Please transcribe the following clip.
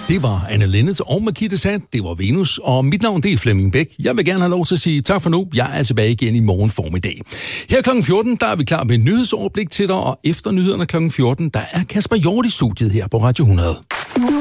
Det var Anne Linnet og Makita Sand, det var Venus, og mit navn det er Flemming Bæk. Jeg vil gerne have lov til at sige tak for nu. Jeg er tilbage igen i morgen formiddag. Her kl. 14, der er vi klar med et nyhedsoverblik til dig, og efter nyhederne kl. 14, der er Kasper Hjort i studiet her på Radio 100.